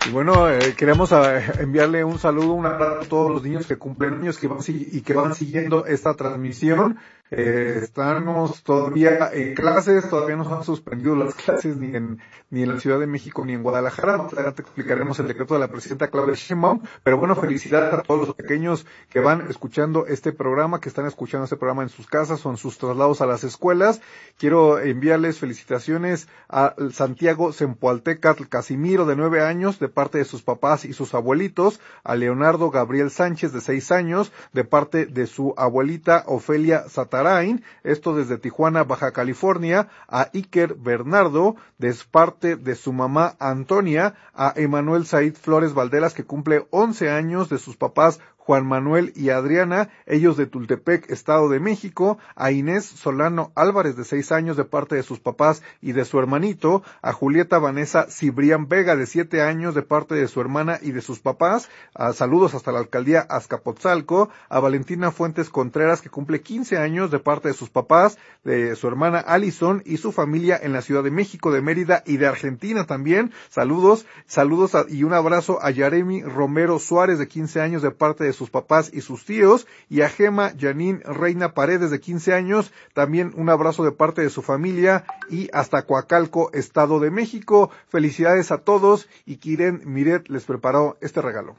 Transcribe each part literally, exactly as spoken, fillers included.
Y bueno, eh, queremos a, enviarle un saludo, un abrazo a todos los niños que cumplen años que van, y que van siguiendo esta transmisión. Eh, estamos todavía en clases, todavía no se han suspendido las clases ni en ni en la Ciudad de México ni en Guadalajara. Más adelante explicaremos el decreto de la presidenta Claudia Sheinbaum, pero bueno, felicidades a todos los pequeños que van escuchando este programa, que están escuchando este programa en sus casas o en sus traslados a las escuelas. Quiero enviarles felicitaciones a Santiago Zempoaltecatl Casimiro, de nueve años, de parte de sus papás y sus abuelitos, a Leonardo Gabriel Sánchez, de seis años, de parte de su abuelita Ofelia Satarain, esto desde Tijuana, Baja California, a Iker Bernardo, de parte de su mamá Antonia, a Emanuel Said Flores Valderas, que cumple once años, de sus papás Juan Manuel y Adriana, ellos de Tultepec, Estado de México, a Inés Solano Álvarez, de seis años, de parte de sus papás y de su hermanito, a Julieta Vanessa Cibrián Vega, de siete años, de parte de su hermana y de sus papás, a saludos hasta la alcaldía Azcapotzalco, a Valentina Fuentes Contreras, que cumple quince años, de parte de sus papás, de su hermana Alison y su familia en la Ciudad de México, de Mérida y de Argentina también, saludos, saludos a, y un abrazo a Yaremi Romero Suárez, de quince años, de parte de sus papás y sus tíos, y a Gema Janine Reina Paredes, de quince años, también un abrazo de parte de su familia, y hasta Coacalco, Estado de México. Felicidades a todos, y Kiren Miret les preparó este regalo.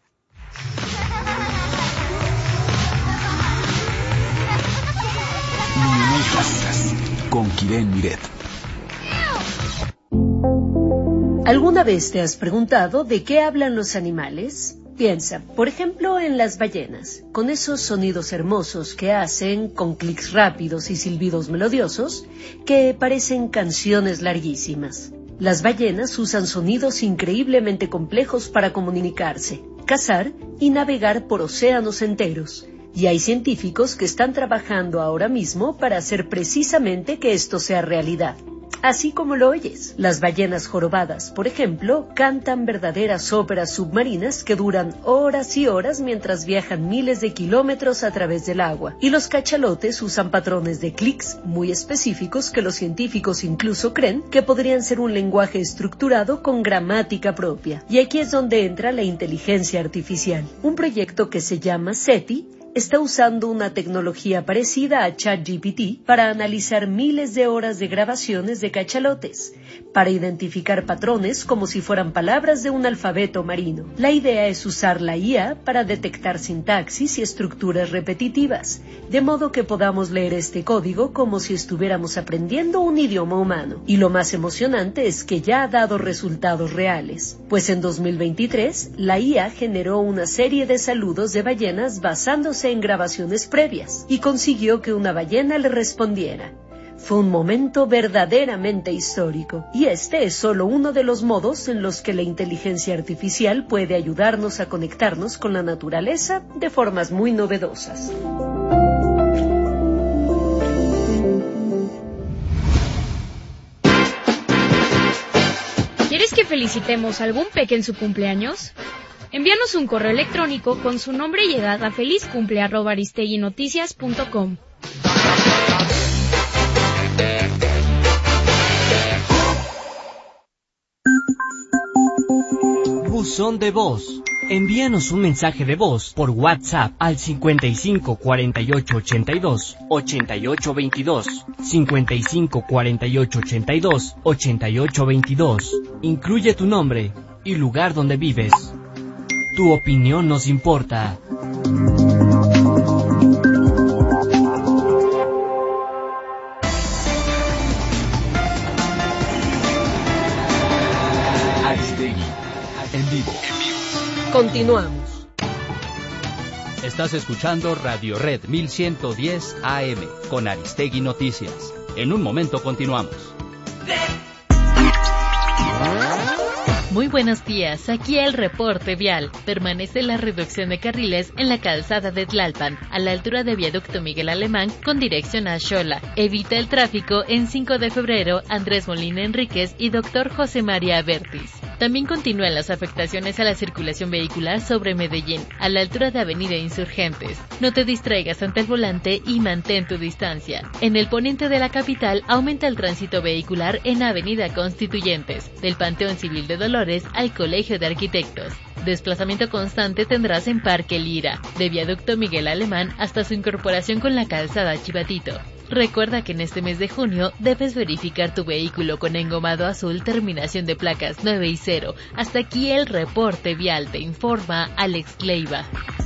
Con Kiren Miret. ¿Alguna vez te has preguntado de qué hablan los animales? Piensa, por ejemplo, en las ballenas, con esos sonidos hermosos que hacen, con clics rápidos y silbidos melodiosos, que parecen canciones larguísimas. Las ballenas usan sonidos increíblemente complejos para comunicarse, cazar y navegar por océanos enteros. Y hay científicos que están trabajando ahora mismo para hacer precisamente que esto sea realidad. Así como lo oyes, las ballenas jorobadas, por ejemplo, cantan verdaderas óperas submarinas que duran horas y horas mientras viajan miles de kilómetros a través del agua. Y los cachalotes usan patrones de clics muy específicos que los científicos incluso creen que podrían ser un lenguaje estructurado con gramática propia. Y aquí es donde entra la inteligencia artificial. Un proyecto que se llama SETI está usando una tecnología parecida a ChatGPT para analizar miles de horas de grabaciones de cachalotes, para identificar patrones como si fueran palabras de un alfabeto marino. La idea es usar la I A para detectar sintaxis y estructuras repetitivas, de modo que podamos leer este código como si estuviéramos aprendiendo un idioma humano. Y lo más emocionante es que ya ha dado resultados reales, pues en dos mil veintitrés la I A generó una serie de saludos de ballenas basándose en grabaciones previas y consiguió que una ballena le respondiera. Fue un momento verdaderamente histórico, y este es solo uno de los modos en los que la inteligencia artificial puede ayudarnos a conectarnos con la naturaleza de formas muy novedosas. ¿Quieres que felicitemos a algún peque en su cumpleaños? Envíanos un correo electrónico con su nombre y edad a felizcumple arroba aristeguinoticias punto com. Buzón de voz. Envíanos un mensaje de voz por WhatsApp al cincuenta y cinco cuarenta y ocho ochenta y dos ochenta y ocho veintidós, cincuenta y cinco cuarenta y ocho ochenta y dos ochenta y ocho veintidós. Incluye tu nombre y lugar donde vives. Tu opinión nos importa. Aristegui, en vivo. Continuamos. Estás escuchando Radio Red mil ciento diez A M con Aristegui Noticias. En un momento continuamos. Muy buenos días, aquí el reporte vial. Permanece la reducción de carriles en la calzada de Tlalpan, a la altura de Viaducto Miguel Alemán, con dirección a Xola. Evita el tráfico en cinco de febrero, Andrés Molina Enríquez y Doctor José María Bertis. También continúan las afectaciones a la circulación vehicular sobre Medellín, a la altura de Avenida Insurgentes. No te distraigas ante el volante y mantén tu distancia. En el poniente de la capital aumenta el tránsito vehicular en Avenida Constituyentes, del Panteón Civil de Dolores al Colegio de Arquitectos. Desplazamiento constante tendrás en Parque Lira, de Viaducto Miguel Alemán hasta su incorporación con la calzada Chivatito. Recuerda que en este mes de junio debes verificar tu vehículo con engomado azul terminación de placas nueve y cero. Hasta aquí el reporte vial, te informa Alex Leiva.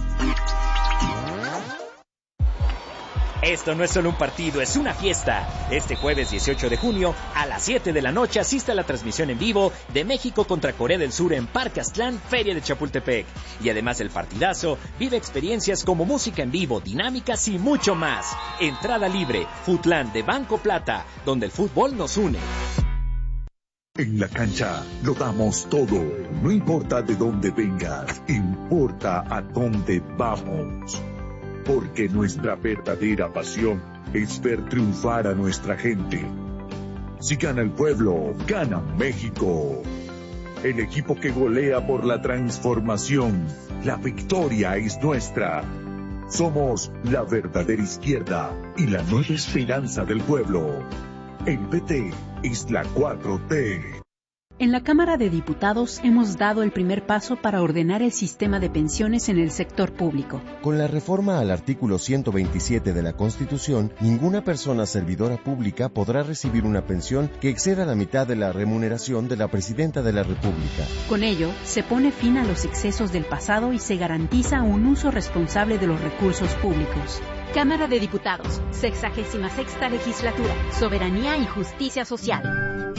Esto no es solo un partido, es una fiesta. Este jueves dieciocho de junio, a las siete de la noche, asiste a la transmisión en vivo de México contra Corea del Sur en Parque Aztlán, Feria de Chapultepec. Y además del partidazo, vive experiencias como música en vivo, dinámicas y mucho más. Entrada libre, Futland de Banco Plata, donde el fútbol nos une. En la cancha lo damos todo, no importa de dónde vengas, importa a dónde vamos. Porque nuestra verdadera pasión es ver triunfar a nuestra gente. Si gana el pueblo, gana México. El equipo que golea por la transformación. La victoria es nuestra. Somos la verdadera izquierda y la nueva esperanza del pueblo. El P T es la cuatro T. En la Cámara de Diputados hemos dado el primer paso para ordenar el sistema de pensiones en el sector público. Con la reforma al artículo ciento veintisiete de la Constitución, ninguna persona servidora pública podrá recibir una pensión que exceda la mitad de la remuneración de la Presidenta de la República. Con ello, se pone fin a los excesos del pasado y se garantiza un uso responsable de los recursos públicos. Cámara de Diputados, sexagésima sexta legislatura, soberanía y justicia social.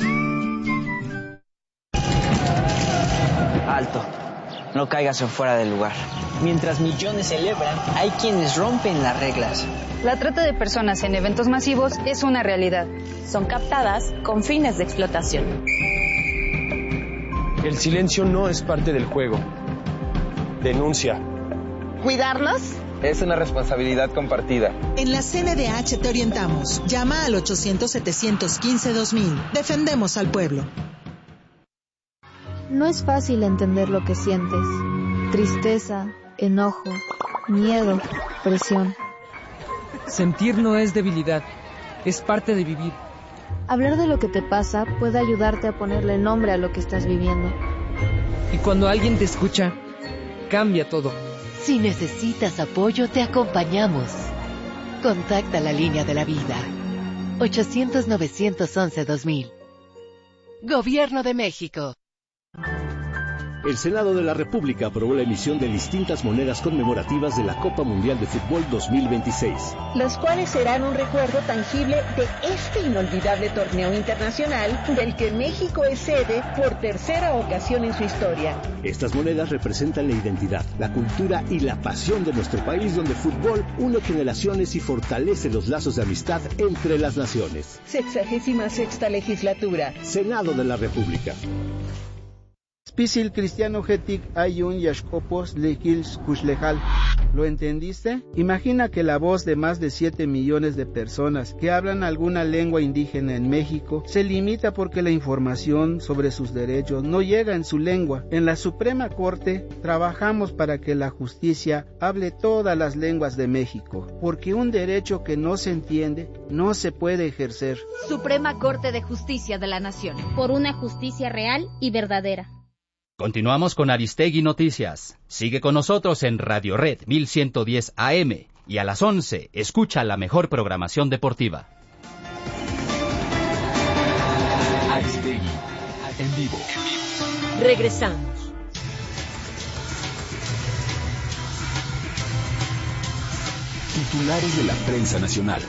Alto, no caigas en fuera del lugar. Mientras millones celebran, hay quienes rompen las reglas. La trata de personas en eventos masivos es una realidad. Son captadas con fines de explotación. El silencio no es parte del juego. Denuncia. ¿Cuidarlos? Es una responsabilidad compartida. En la C N D H te orientamos. Llama al ochocientos, setecientos quince, dos mil. Defendemos al pueblo. No es fácil entender lo que sientes. Tristeza, enojo, miedo, presión. Sentir no es debilidad, es parte de vivir. Hablar de lo que te pasa puede ayudarte a ponerle nombre a lo que estás viviendo. Y cuando alguien te escucha, cambia todo. Si necesitas apoyo, te acompañamos. Contacta la línea de la vida. ochocientos, novecientos once, dos mil. Gobierno de México. El Senado de la República aprobó la emisión de distintas monedas conmemorativas de la Copa Mundial de Fútbol dos mil veintiséis. Las cuales serán un recuerdo tangible de este inolvidable torneo internacional del que México es sede por tercera ocasión en su historia. Estas monedas representan la identidad, la cultura y la pasión de nuestro país, donde el fútbol une generaciones y fortalece los lazos de amistad entre las naciones. Sexagésima sexta legislatura. Senado de la República. Spisil cristiano getic ayun yashkopos lekils kushlejal. ¿Lo entendiste? Imagina que la voz de más de siete millones de personas que hablan alguna lengua indígena en México se limita porque la información sobre sus derechos no llega en su lengua. En la Suprema Corte trabajamos para que la justicia hable todas las lenguas de México, porque un derecho que no se entiende no se puede ejercer. Suprema Corte de Justicia de la Nación. Por una justicia real y verdadera. Continuamos con Aristegui Noticias. Sigue con nosotros en Radio Red mil ciento diez A M y a las once escucha la mejor programación deportiva. Aristegui en vivo. Regresamos. Titulares de la prensa nacional.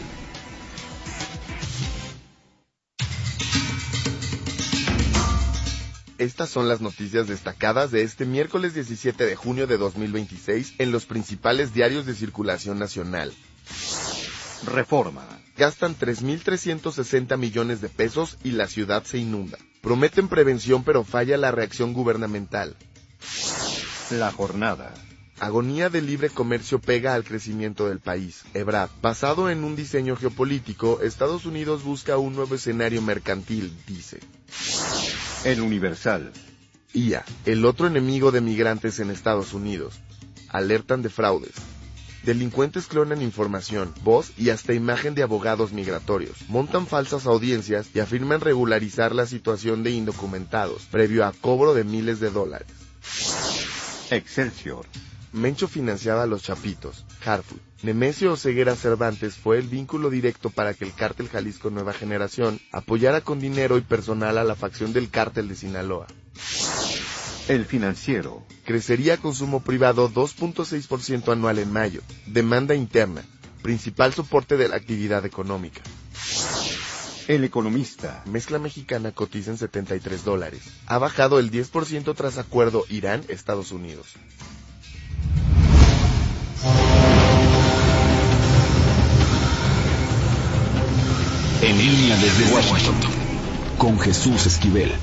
Estas son las noticias destacadas de este miércoles diecisiete de junio de dos mil veintiséis en los principales diarios de circulación nacional. Reforma. Gastan tres mil trescientos sesenta millones de pesos y la ciudad se inunda. Prometen prevención pero falla la reacción gubernamental. La jornada. Agonía del libre comercio pega al crecimiento del país. Ebrard. Basado en un diseño geopolítico, Estados Unidos busca un nuevo escenario mercantil, dice. El Universal. I A, el otro enemigo de migrantes en Estados Unidos. Alertan de fraudes. Delincuentes clonan información, voz y hasta imagen de abogados migratorios. Montan falsas audiencias y afirman regularizar la situación de indocumentados, previo a cobro de miles de dólares. Excelsior. Mencho financiaba a los Chapitos. Harfuch. Nemesio Oseguera Cervantes fue el vínculo directo para que el Cártel Jalisco Nueva Generación apoyara con dinero y personal a la facción del Cártel de Sinaloa. El Financiero. Crecería consumo privado dos punto seis por ciento anual en mayo. Demanda interna, principal soporte de la actividad económica. El Economista. Mezcla mexicana cotiza en setenta y tres dólares. Ha bajado el diez por ciento tras acuerdo Irán-Estados Unidos. En línea desde Washington, con Jesús Esquivel.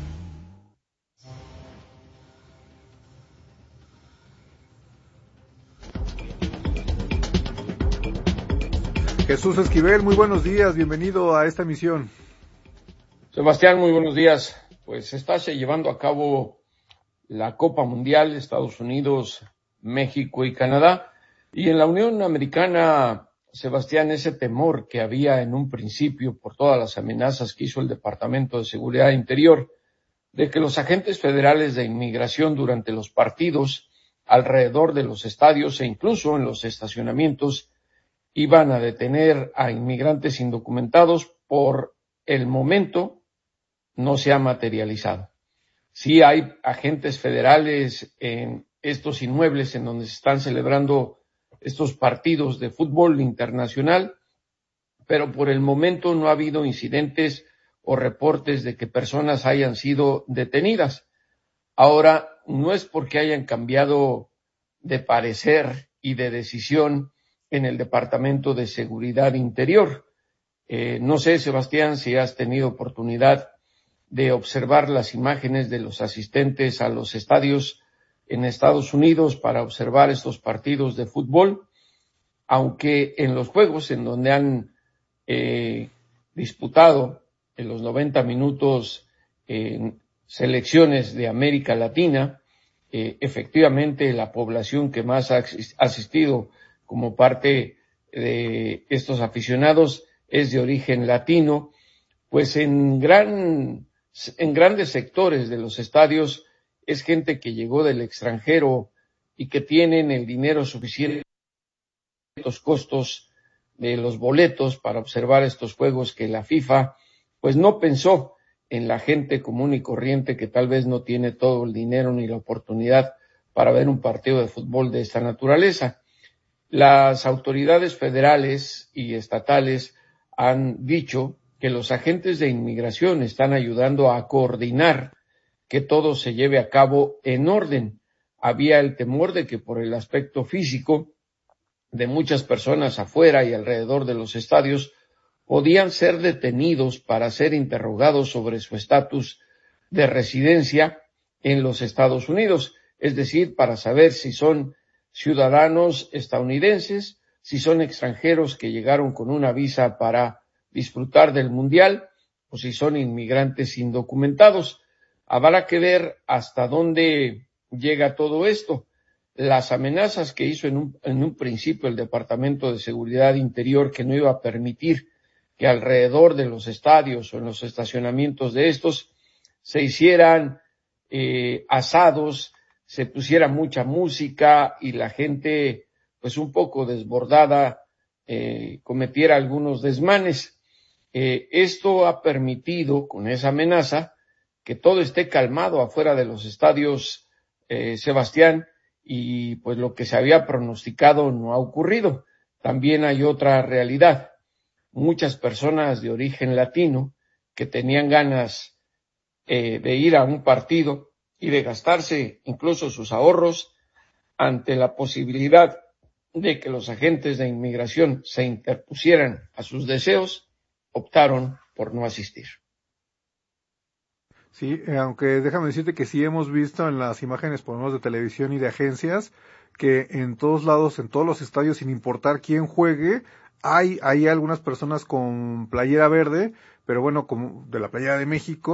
Jesús Esquivel, muy buenos días, bienvenido a esta emisión. Sebastián, muy buenos días. Pues está se llevando a cabo la Copa Mundial, Estados Unidos, México y Canadá. Y en la Unión Americana, Sebastián, ese temor que había en un principio por todas las amenazas que hizo el Departamento de Seguridad Interior, de que los agentes federales de inmigración durante los partidos, alrededor de los estadios e incluso en los estacionamientos, iban a detener a inmigrantes indocumentados, por el momento no se ha materializado. Sí hay agentes federales en estos inmuebles en donde se están celebrando estos partidos de fútbol internacional, pero por el momento no ha habido incidentes o reportes de que personas hayan sido detenidas. Ahora, no es porque hayan cambiado de parecer y de decisión en el Departamento de Seguridad Interior. Eh, no sé, Sebastián, si has tenido oportunidad de observar las imágenes de los asistentes a los estadios en Estados Unidos para observar estos partidos de fútbol, aunque en los juegos en donde han eh, disputado en los noventa minutos en eh, selecciones de América Latina, eh, efectivamente la población que más ha asistido como parte de estos aficionados es de origen latino, pues en gran, en grandes sectores de los estadios es gente que llegó del extranjero y que tienen el dinero suficiente, los costos de los boletos para observar estos juegos, que la FIFA pues no pensó en la gente común y corriente que tal vez no tiene todo el dinero ni la oportunidad para ver un partido de fútbol de esta naturaleza. Las autoridades federales y estatales han dicho que los agentes de inmigración están ayudando a coordinar que todo se lleve a cabo en orden. Había el temor de que por el aspecto físico de muchas personas afuera y alrededor de los estadios podían ser detenidos para ser interrogados sobre su estatus de residencia en los Estados Unidos, es decir, para saber si son ciudadanos estadounidenses, si son extranjeros que llegaron con una visa para disfrutar del Mundial, o si son inmigrantes indocumentados. Habrá que ver hasta dónde llega todo esto. Las amenazas que hizo en un, en un principio el Departamento de Seguridad Interior, que no iba a permitir que alrededor de los estadios o en los estacionamientos de estos se hicieran eh, asados, se pusiera mucha música y la gente, pues un poco desbordada, eh, cometiera algunos desmanes. Eh, esto ha permitido, con esa amenaza, que todo esté calmado afuera de los estadios, eh, Sebastián, y pues lo que se había pronosticado no ha ocurrido. También hay otra realidad. Muchas personas de origen latino que tenían ganas eh, de ir a un partido y de gastarse incluso sus ahorros, ante la posibilidad de que los agentes de inmigración se interpusieran a sus deseos, optaron por no asistir. Sí, eh, aunque déjame decirte que sí hemos visto en las imágenes, por lo menos de televisión y de agencias, que en todos lados, en todos los estadios, sin importar quién juegue, hay, hay algunas personas con playera verde, pero bueno, como de la playera de México,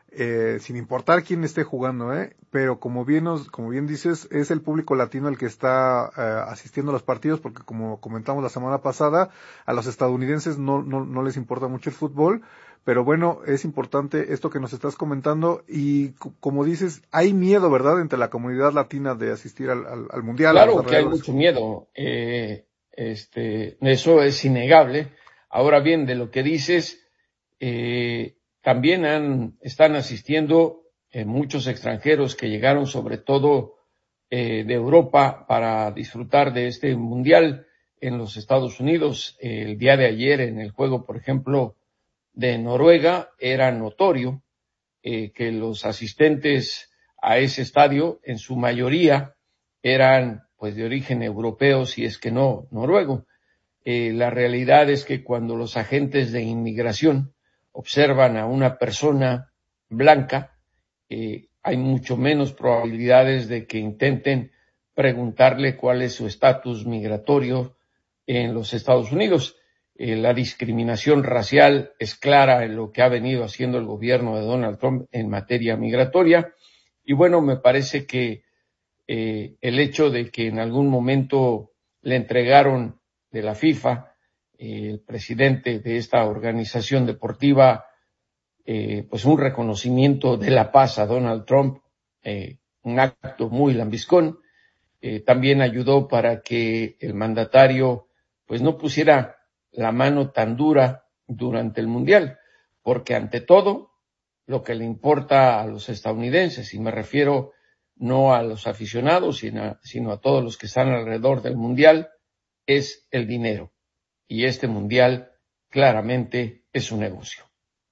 eh, sin importar quién esté jugando, eh, pero como bien nos, como bien dices, es el público latino el que está eh, asistiendo a los partidos, porque como comentamos la semana pasada, a los estadounidenses no, no, no les importa mucho el fútbol, pero bueno, es importante esto que nos estás comentando y c- como dices, hay miedo, ¿verdad?, entre la comunidad latina de asistir al, al, al mundial. Claro que hay mucho miedo, eh, este, eso es innegable. Ahora bien, de lo que dices, eh, también han, están asistiendo eh, muchos extranjeros que llegaron sobre todo eh, de Europa para disfrutar de este mundial en los Estados Unidos. Eh, el día de ayer en el juego, por ejemplo, de Noruega, era notorio eh, que los asistentes a ese estadio, en su mayoría, eran pues de origen europeo, si es que no noruego. Eh, la realidad es que cuando los agentes de inmigración observan a una persona blanca, eh, hay mucho menos probabilidades de que intenten preguntarle cuál es su estatus migratorio en los Estados Unidos. Eh, la discriminación racial es clara en lo que ha venido haciendo el gobierno de Donald Trump en materia migratoria. Y bueno, me parece que eh, el hecho de que en algún momento le entregaron de la FIFA, eh, el presidente de esta organización deportiva, eh, pues un reconocimiento de la paz a Donald Trump, eh, un acto muy lambiscón, eh, también ayudó para que el mandatario pues no pusiera la mano tan dura durante el Mundial, porque ante todo lo que le importa a los estadounidenses, y me refiero no a los aficionados, sino a, sino a todos los que están alrededor del Mundial, es el dinero. Y este Mundial claramente es un negocio.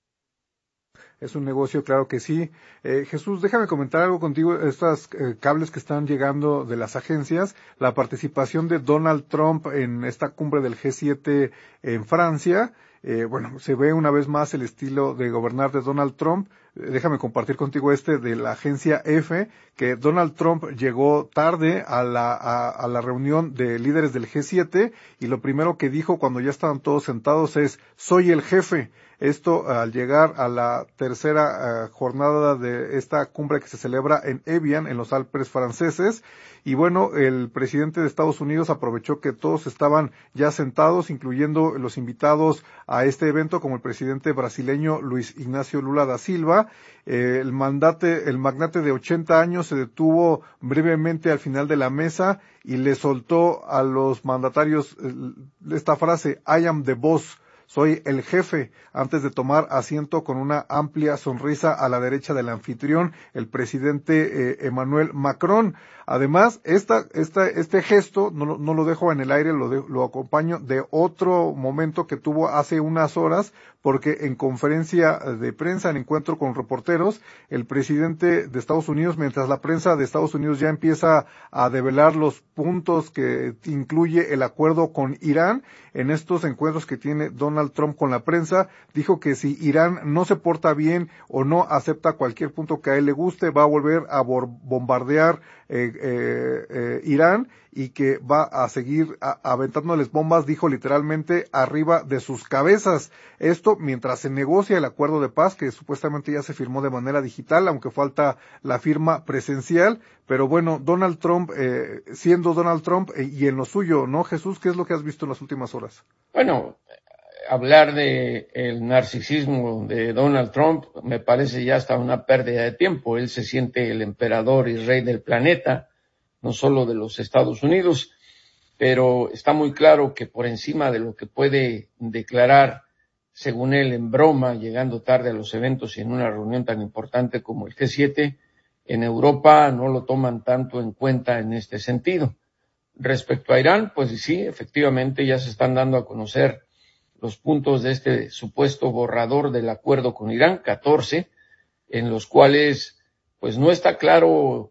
Es un negocio, claro que sí. Eh, Jesús, déjame comentar algo contigo, estos eh, cables que están llegando de las agencias, la participación de Donald Trump en esta cumbre del G siete en Francia. Eh, bueno, se ve una vez más el estilo de gobernar de Donald Trump. Eh, déjame compartir contigo este de la agencia F, que Donald Trump llegó tarde a la, a, a la reunión de líderes del G siete y lo primero que dijo cuando ya estaban todos sentados es, soy el jefe. Esto al llegar a la tercera uh, jornada de esta cumbre que se celebra en Evian, en los Alpes franceses. Y bueno, el presidente de Estados Unidos aprovechó que todos estaban ya sentados, incluyendo los invitados a este evento, como el presidente brasileño Luis Ignacio Lula da Silva. Eh, el mandate, el magnate de ochenta años se detuvo brevemente al final de la mesa y le soltó a los mandatarios eh, esta frase, I am the boss. Soy el jefe, antes de tomar asiento con una amplia sonrisa a la derecha del anfitrión, el presidente eh, Emmanuel Macron. Además, esta, esta, este gesto, no, no lo dejo en el aire, lo, de, lo acompaño de otro momento que tuvo hace unas horas, porque en conferencia de prensa, en encuentro con reporteros, el presidente de Estados Unidos, mientras la prensa de Estados Unidos ya empieza a develar los puntos que incluye el acuerdo con Irán, en estos encuentros que tiene Donald Trump con la prensa, dijo que si Irán no se porta bien o no acepta cualquier punto que a él le guste, va a volver a bombardear eh, eh, eh, Irán y que va a seguir a, aventándoles bombas, dijo literalmente, arriba de sus cabezas. Esto mientras se negocia el acuerdo de paz, que supuestamente ya se firmó de manera digital, aunque falta la firma presencial. Pero bueno, Donald Trump, eh, siendo Donald Trump eh, y en lo suyo, ¿no, Jesús? ¿Qué es lo que has visto en las últimas horas? Bueno, hablar de el narcisismo de Donald Trump me parece ya hasta una pérdida de tiempo. Él se siente el emperador y rey del planeta, no solo de los Estados Unidos, pero está muy claro que por encima de lo que puede declarar, según él, en broma, llegando tarde a los eventos y en una reunión tan importante como el G siete, en Europa no lo toman tanto en cuenta en este sentido. Respecto a Irán, pues sí, efectivamente ya se están dando a conocer los puntos de este supuesto borrador del acuerdo con Irán, catorce, en los cuales pues no está claro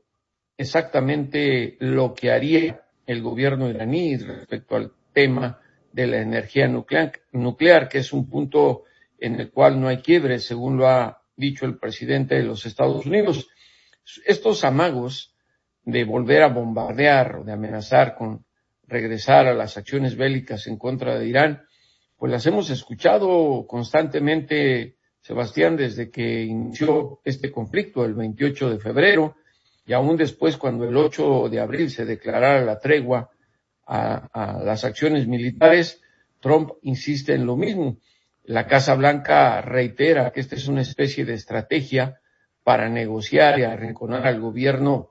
exactamente lo que haría el gobierno iraní respecto al tema de la energía nuclear, nuclear, que es un punto en el cual no hay quiebre, según lo ha dicho el presidente de los Estados Unidos. Estos amagos de volver a bombardear o de amenazar con regresar a las acciones bélicas en contra de Irán, pues las hemos escuchado constantemente Sebastián, desde que inició este conflicto el veintiocho de febrero y aún después cuando el ocho de abril se declarara la tregua a, a las acciones militares, Trump insiste en lo mismo. La Casa Blanca reitera que esta es una especie de estrategia para negociar y arrinconar al gobierno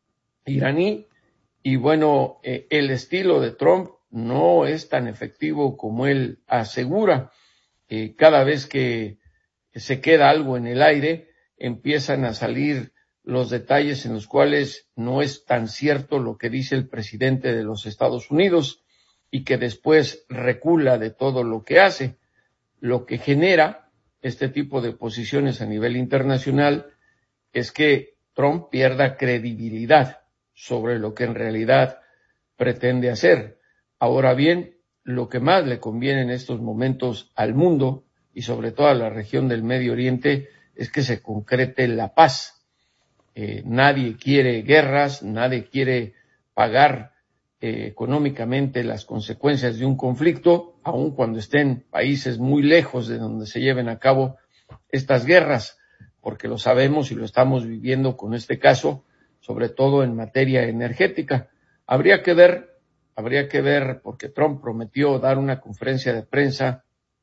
iraní. Y bueno, eh, el estilo de Trump no es tan efectivo como él asegura. Eh, cada vez que se queda algo en el aire, empiezan a salir los detalles en los cuales no es tan cierto lo que dice el presidente de los Estados Unidos y que después recula de todo lo que hace, lo que genera este tipo de posiciones a nivel internacional es que Trump pierda credibilidad sobre lo que en realidad pretende hacer. Ahora bien, lo que más le conviene en estos momentos al mundo y sobre todo a la región del Medio Oriente es que se concrete la paz. Eh, nadie quiere guerras, nadie quiere pagar eh, económicamente las consecuencias de un conflicto, aun cuando estén países muy lejos de donde se lleven a cabo estas guerras, porque lo sabemos y lo estamos viviendo con este caso, sobre todo en materia energética. Habría que ver, habría que ver, porque Trump prometió dar una conferencia de prensa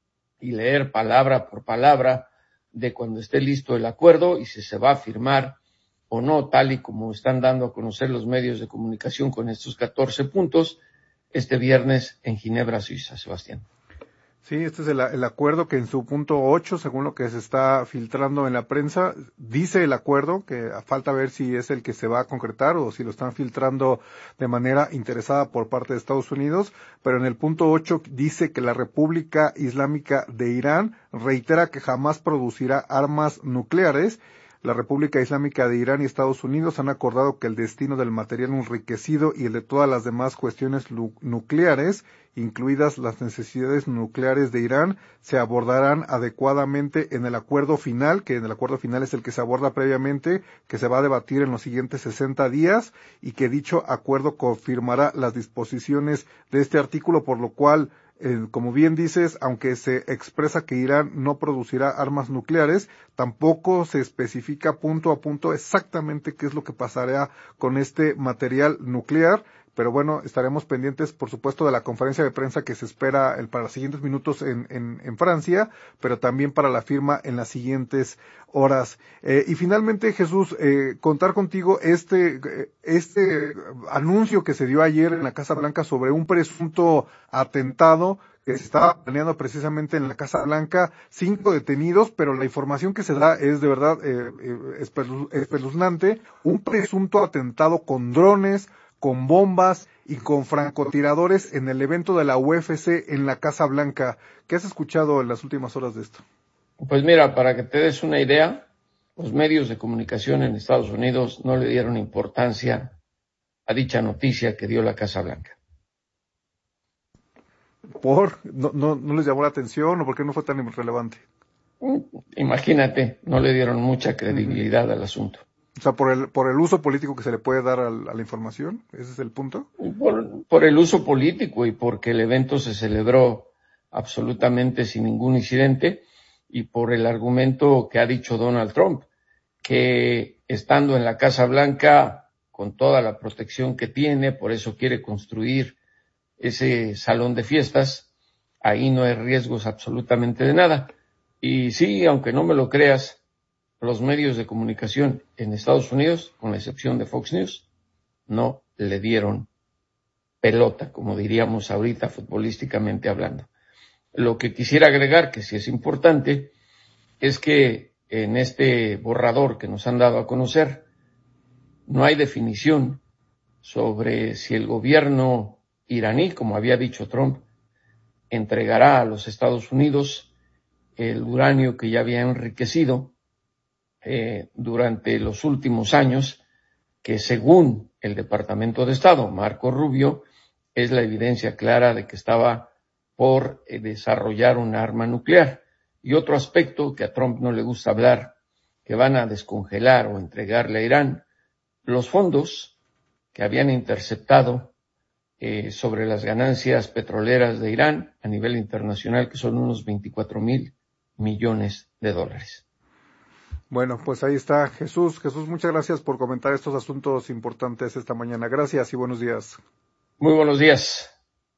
y leer palabra por palabra de cuando esté listo el acuerdo y si se va a firmar o no, tal y como están dando a conocer los medios de comunicación con estos catorce puntos este viernes en Ginebra, Suiza, Sebastián. Sí, este es el, el acuerdo que en su punto ocho, según lo que se está filtrando en la prensa, dice el acuerdo, que falta ver si es el que se va a concretar o si lo están filtrando de manera interesada por parte de Estados Unidos, pero en el punto ocho dice que la República Islámica de Irán reitera que jamás producirá armas nucleares. La República Islámica de Irán y Estados Unidos han acordado que el destino del material enriquecido y el de todas las demás cuestiones nucleares, incluidas las necesidades nucleares de Irán, se abordarán adecuadamente en el acuerdo final, que en el acuerdo final es el que se aborda previamente, que se va a debatir en los siguientes sesenta días, y que dicho acuerdo confirmará las disposiciones de este artículo, por lo cual, Eh, como bien dices, aunque se expresa que Irán no producirá armas nucleares, tampoco se especifica punto a punto exactamente qué es lo que pasará con este material nuclear, pero bueno, estaremos pendientes, por supuesto, de la conferencia de prensa que se espera el, para los siguientes minutos en, en, en Francia, pero también para la firma en las siguientes horas. Eh, y finalmente, Jesús, eh, contar contigo este, este anuncio que se dio ayer en la Casa Blanca sobre un presunto atentado que se estaba planeando precisamente en la Casa Blanca, cinco detenidos, pero la información que se da es de verdad eh, eh, espeluznante, un presunto atentado con drones, con bombas y con francotiradores en el evento de la U F C en la Casa Blanca. ¿Qué has escuchado en las últimas horas de esto? Pues mira, para que te des una idea, los medios de comunicación en Estados Unidos no le dieron importancia a dicha noticia que dio la Casa Blanca. ¿Por? ¿No, no, no les llamó la atención o por qué no fue tan relevante? Imagínate, no le dieron mucha credibilidad uh-huh. al asunto. O sea, por el, por el uso político que se le puede dar a, a la información, ¿ese es el punto? Por, por el uso político y porque el evento se celebró absolutamente sin ningún incidente y por el argumento que ha dicho Donald Trump, que estando en la Casa Blanca con toda la protección que tiene, por eso quiere construir ese salón de fiestas, ahí no hay riesgos absolutamente de nada. Y sí, aunque no me lo creas, los medios de comunicación en Estados Unidos, con la excepción de Fox News, no le dieron pelota, como diríamos ahorita futbolísticamente hablando. Lo que quisiera agregar, que sí es importante, es que en este borrador que nos han dado a conocer, no hay definición sobre si el gobierno iraní, como había dicho Trump, entregará a los Estados Unidos el uranio que ya había enriquecido Eh, durante los últimos años, que según el Departamento de Estado, Marco Rubio, es la evidencia clara de que estaba por eh, desarrollar un arma nuclear. Y otro aspecto que a Trump no le gusta hablar, que van a descongelar o entregarle a Irán, los fondos que habían interceptado eh, sobre las ganancias petroleras de Irán a nivel internacional, que son unos veinticuatro mil millones de dólares. Bueno, pues ahí está Jesús. Jesús, muchas gracias por comentar estos asuntos importantes esta mañana. Gracias y buenos días. Muy buenos días.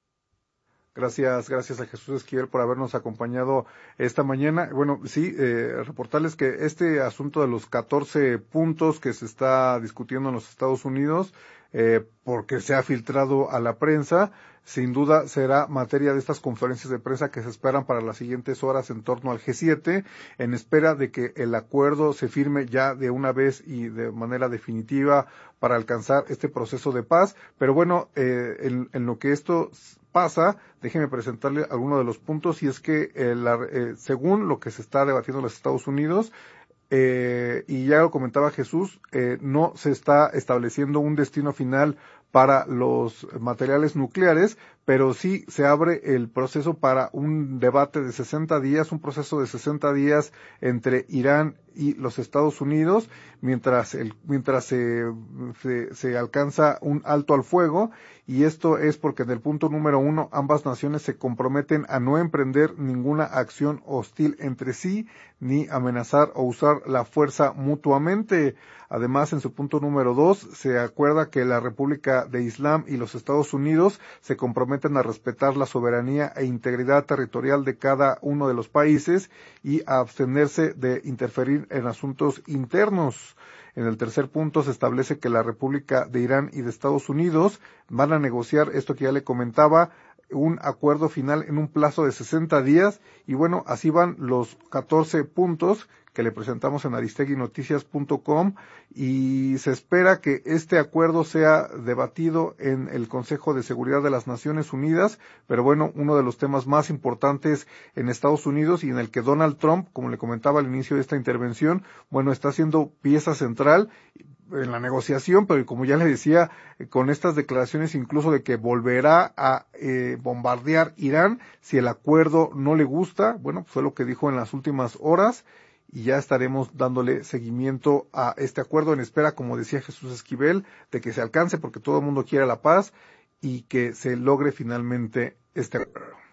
Gracias, gracias a Jesús Esquivel por habernos acompañado esta mañana. Bueno, sí, eh, reportarles que este asunto de los catorce puntos que se está discutiendo en los Estados Unidos, eh, porque se ha filtrado a la prensa, sin duda será materia de estas conferencias de prensa que se esperan para las siguientes horas en torno al G siete, en espera de que el acuerdo se firme ya de una vez y de manera definitiva para alcanzar este proceso de paz. Pero bueno, eh, en, en lo que esto pasa, déjeme presentarle algunos de los puntos, y es que eh, la, eh, según lo que se está debatiendo en los Estados Unidos, eh, y ya lo comentaba Jesús, eh, no se está estableciendo un destino final para los materiales nucleares, pero sí se abre el proceso para un debate de sesenta días, un proceso de sesenta días entre Irán y los Estados Unidos, mientras el, mientras se, se, se alcanza un alto al fuego, y esto es porque en el punto número uno ambas naciones se comprometen a no emprender ninguna acción hostil entre sí, ni amenazar o usar la fuerza mutuamente. Además, en su punto número dos, se acuerda que la República de Islam y los Estados Unidos se comprometen a respetar la soberanía e integridad territorial de cada uno de los países y a abstenerse de interferir en asuntos internos. En el tercer punto se establece que la República de Irán y de Estados Unidos van a negociar esto que ya le comentaba, un acuerdo final en un plazo de sesenta días, y bueno, así van los catorce puntos que le presentamos en aristegui noticias punto com, y se espera que este acuerdo sea debatido en el Consejo de Seguridad de las Naciones Unidas, pero bueno, uno de los temas más importantes en Estados Unidos y en el que Donald Trump, como le comentaba al inicio de esta intervención, bueno, está siendo pieza central en la negociación, pero como ya le decía, con estas declaraciones incluso de que volverá a eh, bombardear Irán si el acuerdo no le gusta. Bueno, fue lo que dijo en las últimas horas, y ya estaremos dándole seguimiento a este acuerdo en espera, como decía Jesús Esquivel, de que se alcance, porque todo el mundo quiere la paz y que se logre finalmente este acuerdo.